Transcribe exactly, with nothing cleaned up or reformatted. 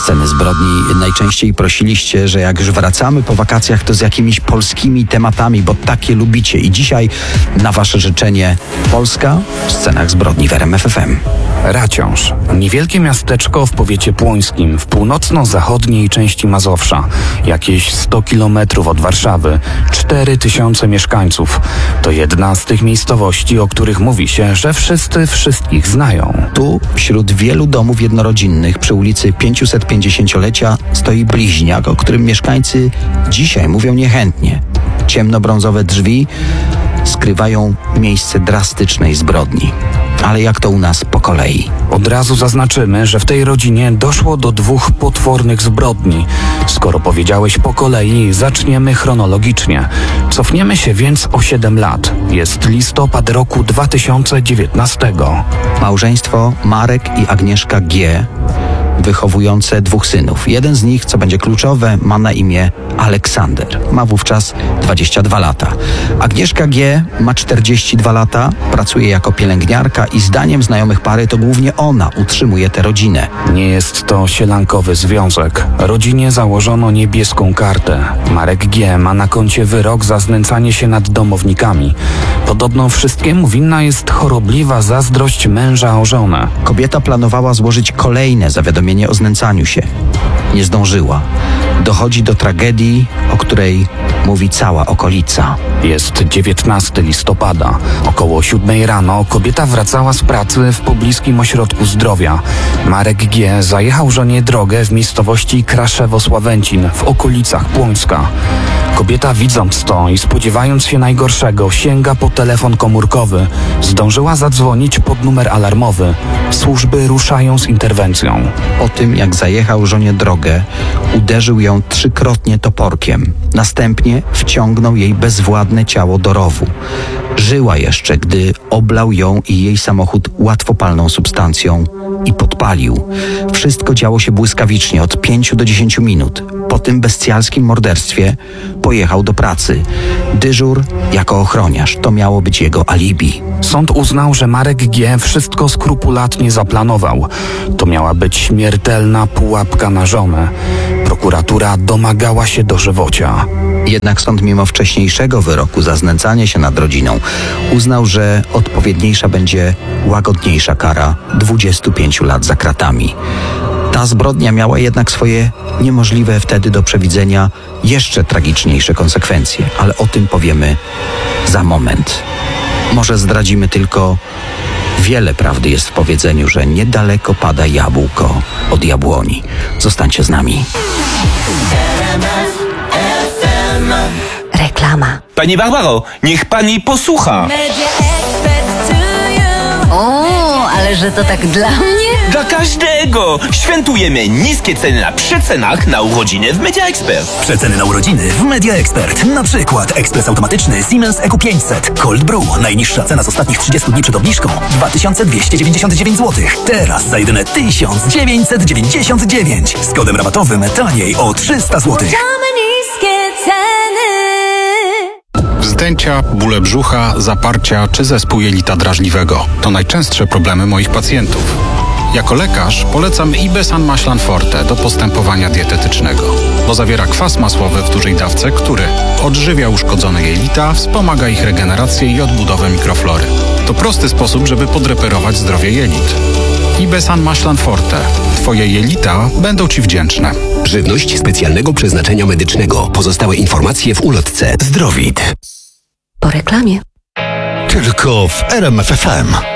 sceny zbrodni. Najczęściej prosiliście, że jak już wracamy po wakacjach, to z jakimiś polskimi tematami, bo takie lubicie. I dzisiaj na wasze życzenie Polska w scenach zbrodni w R M F F M. Raciąż. Niewielkie miasteczko w powiecie płońskim, w północno-zachodniej części Mazowsza. Jakieś sto kilometrów od Warszawy. cztery tysiące mieszkańców. To jedna z tych miejscowości, o których mówi się, że wszyscy wszystkich znają. Tu, wśród wielu domów jednorodzinnych przy ulicy pięćsetpięćdziesięciolecia stoi bliźniak, o którym mieszkańcy dzisiaj mówią niechętnie. Ciemnobrązowe drzwi skrywają miejsce drastycznej zbrodni. Ale jak to u nas po kolei? Od razu zaznaczymy, że w tej rodzinie doszło do dwóch potwornych zbrodni. Skoro powiedziałeś po kolei, zaczniemy chronologicznie. Cofniemy się więc o siedem lat. Jest listopad roku dwa tysiące dziewiętnastego. Małżeństwo Marek i Agnieszka G., wychowujące dwóch synów. Jeden z nich, co będzie kluczowe, ma na imię Aleksander. Ma wówczas dwadzieścia dwa lata. Agnieszka G. ma czterdzieści dwa lata, pracuje jako pielęgniarka i zdaniem znajomych pary to głównie ona utrzymuje tę rodzinę. Nie jest to sielankowy związek. Rodzinie założono niebieską kartę. Marek G. ma na koncie wyrok za znęcanie się nad domownikami. Podobno wszystkiemu winna jest chorobliwa zazdrość męża o żonę. Kobieta planowała złożyć kolejne zawiadomienie o znęcaniu się. Nie zdążyła. Dochodzi do tragedii, o której mówi cała okolica. Jest dziewiętnastego listopada. Około siódmej rano kobieta wracała z pracy w pobliskim ośrodku zdrowia. Marek G. zajechał żonie drogę w miejscowości Kraszewo-Sławęcin w okolicach Płońska. Kobieta, widząc to i spodziewając się najgorszego, sięga po telefon komórkowy. Zdążyła zadzwonić pod numer alarmowy. Służby ruszają z interwencją. Po tym, jak zajechał żonie drogę, uderzył ją trzykrotnie toporkiem. Następnie wciągnął jej bezwładne ciało do rowu. Żyła jeszcze, gdy oblał ją i jej samochód łatwopalną substancją i podpalił. Wszystko działo się błyskawicznie, od pięciu do dziesięciu minut. Po tym bestialskim morderstwie pojechał do pracy. Dyżur jako ochroniarz. To miało być jego alibi. Sąd uznał, że Marek G. wszystko skrupulatnie zaplanował. To miała być śmiertelna pułapka na żonę. Prokuratura domagała się dożywocia. Jednak sąd, mimo wcześniejszego wyroku za znęcanie się nad rodziną, uznał, że odpowiedniejsza będzie łagodniejsza kara dwudziestu pięciu lat za kratami. Ta zbrodnia miała jednak swoje niemożliwe wtedy do przewidzenia jeszcze tragiczniejsze konsekwencje, ale o tym powiemy za moment. Może zdradzimy tylko, wiele prawdy jest w powiedzeniu, że niedaleko pada jabłko od jabłoni. Zostańcie z nami. Reklama. Pani Barbaro, niech pani posłucha. O, ale że to tak dla mnie? Dla każdego! Świętujemy niskie ceny na przecenach na urodziny w Media Expert. Przeceny na urodziny w Media Expert. Na przykład ekspres automatyczny Siemens E Q pięćset Cold Brew. Najniższa cena z ostatnich trzydziestu dni przed obniżką dwa tysiące dwieście dziewięćdziesiąt dziewięć złotych. Teraz za jedyne tysiąc dziewięćset dziewięćdziesiąt dziewięć. Z kodem rabatowym taniej o trzysta złotych. Niskie ceny. Wzdęcia, bóle brzucha, zaparcia czy zespół jelita drażliwego to najczęstsze problemy moich pacjentów. Jako lekarz polecam Ibesan Maślan Forte do postępowania dietetycznego, bo zawiera kwas masłowy w dużej dawce, który odżywia uszkodzone jelita, wspomaga ich regenerację i odbudowę mikroflory. To prosty sposób, żeby podreperować zdrowie jelit. Ibesan Maślan Forte. Twoje jelita będą Ci wdzięczne. Żywność specjalnego przeznaczenia medycznego. Pozostałe informacje w ulotce Zdrowit. Po reklamie. Tylko w R M F F M.